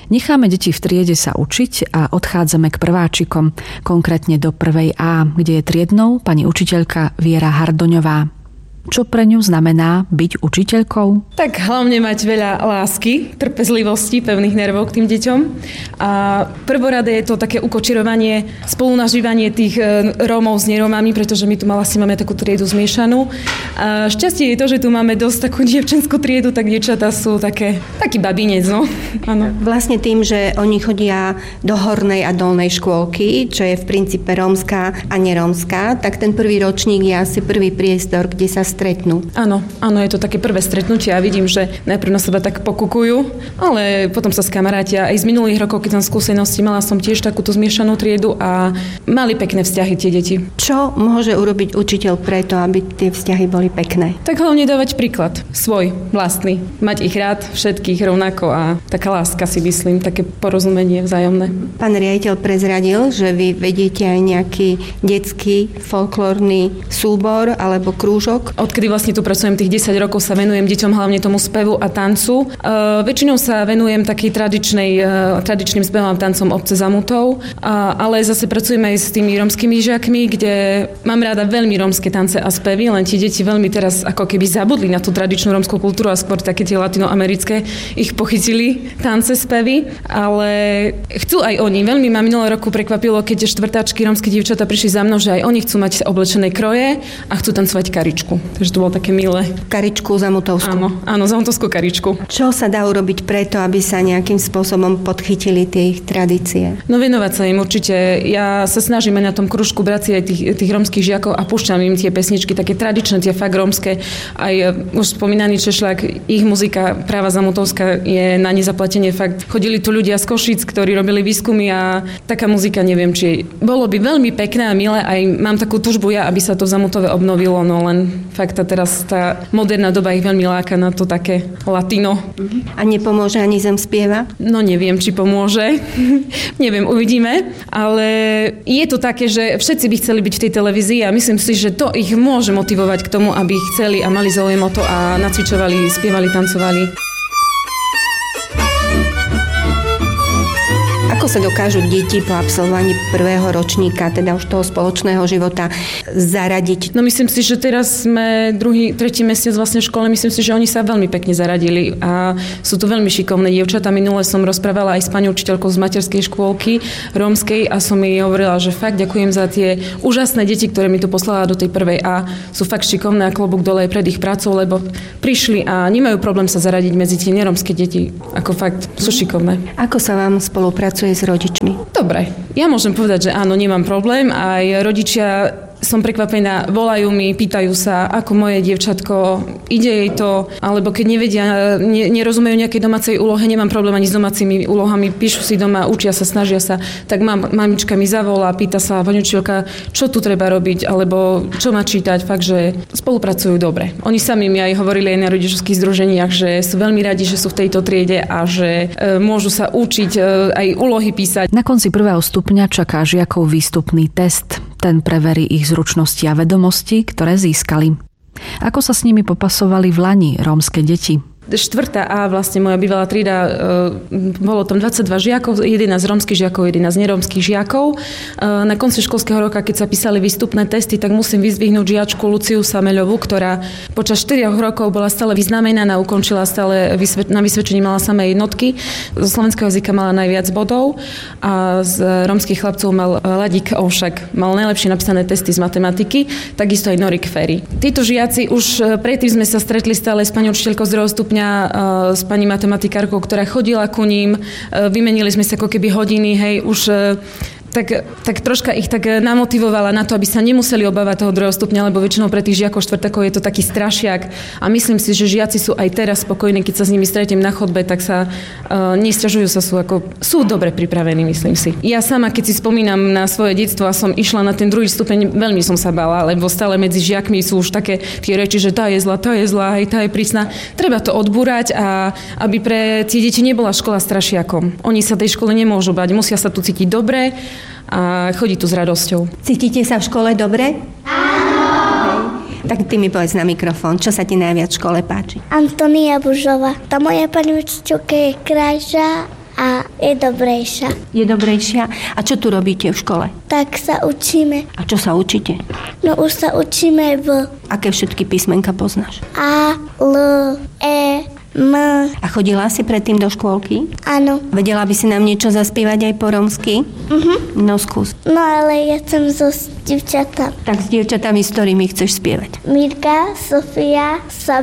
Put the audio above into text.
Necháme deti v triede sa učiť a odchádzame k prváčikom, konkrétne do 1. A, kde je triednou pani učiteľka Viera Hardoňová. Čo pre ňu znamená byť učiteľkou? Tak hlavne mať veľa lásky, trpezlivosti, pevných nervov k tým deťom. A prvorade je to také ukočirovanie, spolunažívanie tých Rómov s nerómami, pretože my tu vlastne máme takú triedu zmiešanú. A šťastie je to, že tu máme dosť takú dievčenskú triedu, tak dievčatá sú taký babinec, no. Áno. Vlastne tým, že oni chodia do hornej a dolnej škôlky, čo je v princípe rómska a nerómska, tak ten prvý ročník je asi prvý priestor, kde sa stretnú. Áno, je to také prvé stretnutie a vidím, že najprv na seba tak pokukujú, ale potom sa skamarátia. Aj z minulých rokov, keď som skúsenosti, mala som tiež takúto zmiešanú triedu a mali pekné vzťahy tie deti. Čo môže urobiť učiteľ preto, aby tie vzťahy boli pekné? Tak hlavne dávať príklad, svoj, vlastný. Mať ich rád, všetkých rovnako a taká láska, si myslím, také porozumenie vzájomné. Pán riaditeľ prezradil, že vy vediete aj nejaký detský folklórny súbor alebo krúžok. Odkedy vlastne tu pracujem tých 10 rokov, sa venujem deťom hlavne tomu spevu a tancu. Väčšinou sa venujem takým tradičným spevom a tancom obce Zamutov, ale zase pracujem aj s tými rómskymi žiakmi, kde mám rada veľmi rómske tance a spevy, len tie deti veľmi teraz ako keby zabudli na tú tradičnú rómsku kultúru a skôr také tie latinoamerické ich pochytili tance, spevy, ale chcú aj oni. Veľmi ma minulé roku prekvapilo, keď štvrtáčky rómske dievčatá prišli za mnou, že aj oni chcú mať oblečené kroje a chcú tancovať karičku. Takže to bolo také milé. Karičku zamutovskú. Áno, zamutovskú karičku. Čo sa dá urobiť preto, aby sa nejakým spôsobom podchytili tie ich tradície? No venovať sa im určite. Ja sa snažím aj na tom kružku brať si aj tých rómskych žiakov a púšťam im tie pesničky, také tradičné, tie fakt rómske. Aj už spomínaný Češľák, ich muzika práva zamutovská je na nezaplatenie fakt. Chodili tu ľudia z Košíc, ktorí robili výskumy a taká muzika, neviem, či bolo by veľmi pekné a milé. Aj mám takú tužbu ja, aby sa to v Zamutove obnovilo, no len fakt teraz tá moderná doba ich veľmi láka na to také latino. A nepomôže ani Zem spieva? No neviem, či pomôže. Neviem, uvidíme. Ale je to také, že všetci by chceli byť v tej televízii a myslím si, že to ich môže motivovať k tomu, aby chceli a mali záujem o to a nacvičovali, spievali, tancovali. Ako sa dokážu deti po absolvovaní prvého ročníka, teda už toho spoločného života, zaradiť? No myslím si, že teraz sme tretí mesiac vlastne v škole, myslím si, že oni sa veľmi pekne zaradili a sú tu veľmi šikovné dievčatá. Minule som rozprávala aj s pani učiteľkou z materskej škôlky rómskej a som jej hovorila, že fakt ďakujem za tie úžasné deti, ktoré mi tu poslala do tej 1. A. Sú fakt šikovné a klobúk dole aj pred ich prácou, lebo prišli a nemajú problém sa zaradiť medzi tie nerómske deti. Ako fakt sú šikovné. Ako sa vám spolupracuje s rodičmi? Dobre, ja môžem povedať, že áno, nemám problém. Aj rodičia, som prekvapená, volajú mi, pýtajú sa, ako moje dievčatko, ide jej to, alebo keď nevedia, nerozumejú nejakej domácej úlohe, nemám problém ani s domácimi úlohami, píšu si doma, učia sa, snažia sa, tak mamička mi zavolá, pýta sa, pani učiteľka, čo tu treba robiť, alebo čo má čítať, fakt, že spolupracujú dobre. Oni sami mi aj hovorili aj na rodičovských združeniach, že sú veľmi radi, že sú v tejto triede a že môžu sa učiť aj úlohy písať. Na konci 1. stupňa čaká žiakov výstupný test. Ten preverí ich zručnosti a vedomosti, ktoré získali. Ako sa s nimi popasovali v lani rómske deti? 4. A vlastne moja bývalá trída, bolo tam 22 žiakov, 11 rómskych žiakov, 11 nerómskych žiakov. Na konci školského roka, keď sa písali výstupné testy, tak musím vyzdvihnúť žiačku Luciu Sameľovú, ktorá počas 4 rokov bola stále vyznamenaná, ukončila stále na vysvedčení mala samé jednotky. Zo slovenského jazyka mala najviac bodov a z rómskych chlapcov mal Ladík Ovšak. Mal najlepšie napísané testy z matematiky, takisto aj Norik Ferry. Títo žiaci už predtým sme sa stretli stále s pani učiteľkou z 2. stupňa, s pani matematikárkou, ktorá chodila ku ním. Vymenili sme sa ako keby hodiny, hej, už tak troška ich tak namotivovala na to, aby sa nemuseli obávať toho 2. stupňa, lebo väčšinou pre tých žiakov štvrtákov je to taký strašiak a myslím si, že žiaci sú aj teraz spokojní, keď sa s nimi stretnem na chodbe, tak sa nesťažujú sa, sú dobre pripravení, myslím si. Ja sama, keď si spomínam na svoje detstvo a som išla na ten 2. stupeň, veľmi som sa bála, lebo stále medzi žiakmi sú už také tie reči, že tá je zlá, hej, tá je prísna. Treba to odbúrať a aby pre tie deti nebola škola strašiakom. Oni sa tej škole nemôžu bať, musia sa tu cítiť dobre a chodí tu s radosťou. Cítite sa v škole dobre? Áno. Tak ty mi povedz na mikrofón, čo sa ti najviac v škole páči? Antonia Bužová. Tá moja pani učiteľka je krajšia a je dobrejšia. Je dobrejšia. A čo tu robíte v škole? Tak sa učíme. A čo sa učíte? No už sa učíme v Aké všetky písmenka poznáš? A, L, E, M. A chodila si predtým do škôlky? Áno. Vedela by si nám niečo zaspievať aj po rómsky? No skús. No ale ja chcem so dievčatami. Tak s dievčatami, s ktorými chceš spievať? Mirka, Sofia,